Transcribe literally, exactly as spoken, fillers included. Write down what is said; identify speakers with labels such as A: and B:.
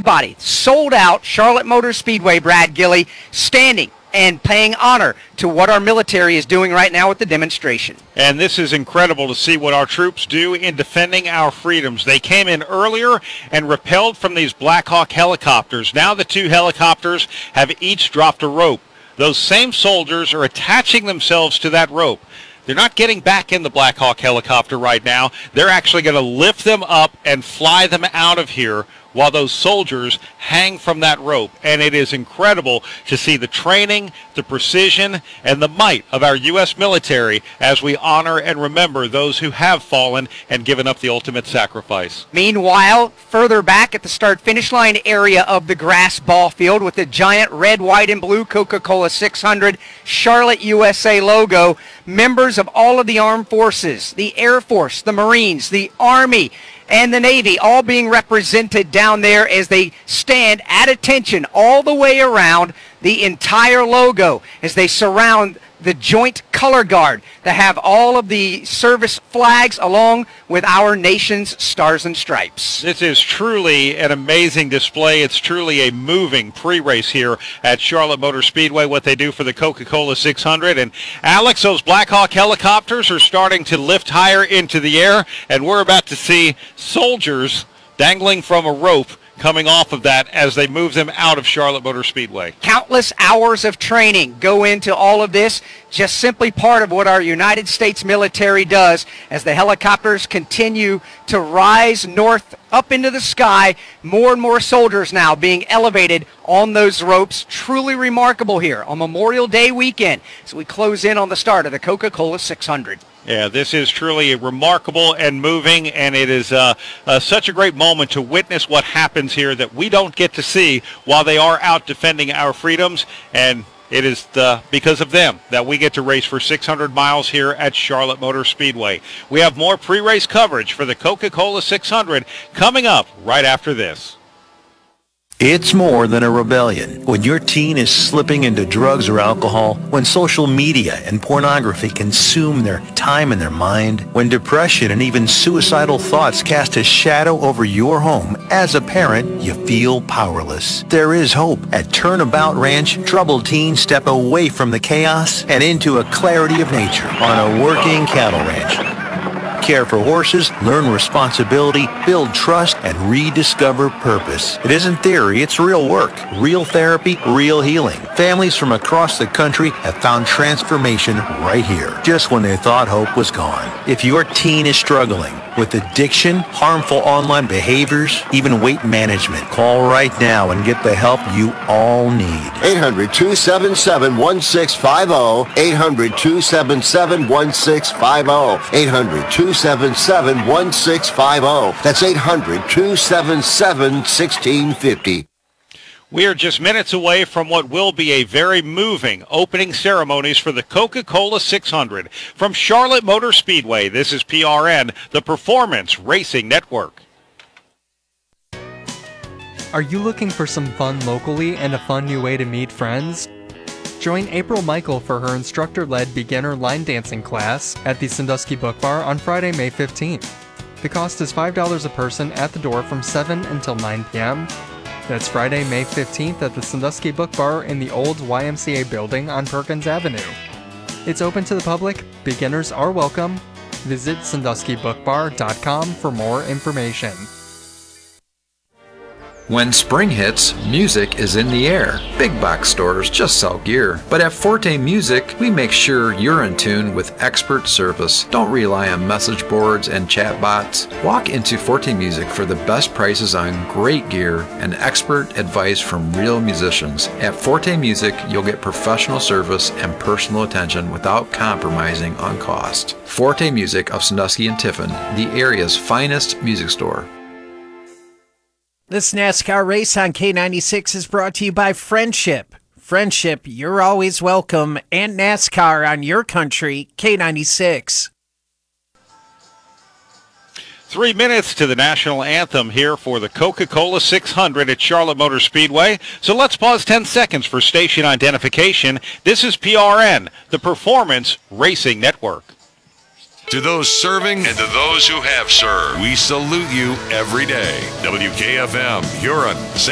A: everybody, sold out Charlotte Motor Speedway, Brad Gilly, standing and paying honor to what our military is doing right now with the demonstration.
B: And this is incredible to see what our troops do in defending our freedoms. They came in earlier and repelled from these Black Hawk helicopters. Now the two helicopters have each dropped a rope. Those same soldiers are attaching themselves to that rope. They're not getting back in the Black Hawk helicopter right now. They're actually going to lift them up and fly them out of here while those soldiers hang from that rope. And it is incredible to see the training, the precision, and the might of our U S military as we honor and remember those who have fallen and given up the ultimate sacrifice.
A: Meanwhile, further back at the start-finish line area of the grass ball field with the giant red, white, and blue Coca-Cola six hundred Charlotte, U S A logo, members of all of the armed forces, the Air Force, the Marines, the Army, and the Navy, all being represented down there as they stand at attention all the way around the entire logo as they surround the joint color guard that have all of the service flags along with our nation's stars and stripes.
B: This is truly an amazing display. It's truly a moving pre-race here at Charlotte Motor Speedway, what they do for the Coca-Cola six hundred. And Alex, those Black Hawk helicopters are starting to lift higher into the air, and we're about to see soldiers dangling from a rope coming off of that as they move them out of Charlotte Motor Speedway.
A: Countless hours of training go into all of this, just simply part of what our United States military does as the helicopters continue to rise north up into the sky. More and more soldiers now being elevated on those ropes. Truly remarkable here on Memorial Day weekend as we close in on the start of the Coca-Cola six hundred.
B: Yeah, this is truly remarkable and moving, and it is uh, uh, such a great moment to witness what happens here that we don't get to see while they are out defending our freedoms, and it is the, because of them that we get to race for six hundred miles here at Charlotte Motor Speedway. We have more pre-race coverage for the Coca-Cola six hundred coming up right after this.
C: It's more than a rebellion. When your teen is slipping into drugs or alcohol, when social media and pornography consume their time and their mind, when depression and even suicidal thoughts cast a shadow over your home, as a parent, you feel powerless. There is hope. At Turnabout Ranch, troubled teens step away from the chaos and into a clarity of nature on a working cattle ranch. Care for horses, learn responsibility, build trust, and rediscover purpose. It isn't theory, it's real work, real therapy, real healing. Families from across the country have found transformation right here, just when they thought hope was gone. If your teen is struggling with addiction, harmful online behaviors, even weight management, call right now and get the help you all need.
D: eight hundred, two seven seven, one six five zero, eight hundred, two seven seven, one six five zero, eight hundred, two seven seven, one six five zero. That's eight hundred, two seven seven, one six five zero.
B: We are just minutes away from what will be a very moving opening ceremonies for the Coca-Cola six hundred. From Charlotte Motor Speedway, this is P R N, the Performance Racing Network.
E: Are you looking for some fun locally and a fun new way to meet friends? Join April Michael for her instructor-led beginner line dancing class at the Sandusky Book Bar on Friday, May fifteenth. The cost is five dollars a person at the door from seven until nine p.m. That's Friday, May fifteenth at the Sandusky Book Bar in the old Y M C A building on Perkins Avenue. It's open to the public, beginners are welcome. Visit sandusky book bar dot com for more information.
F: When spring hits, music is in the air. Big box stores just sell gear. But at Forte Music, we make sure you're in tune with expert service. Don't rely on message boards and chat bots. Walk into Forte Music for the best prices on great gear and expert advice from real musicians. At Forte Music, you'll get professional service and personal attention without compromising on cost. Forte Music of Sandusky and Tiffin, the area's finest music store.
G: This NASCAR race on K ninety-six is brought to you by Friendship. Friendship, you're always welcome, and NASCAR on your country, K ninety-six.
B: Three minutes to the national anthem here for the Coca-Cola six hundred at Charlotte Motor Speedway. So let's pause ten seconds for station identification. This is P R N, the Performance Racing Network.
H: To those serving and to those who have served, we salute you every day. W K F M, Huron,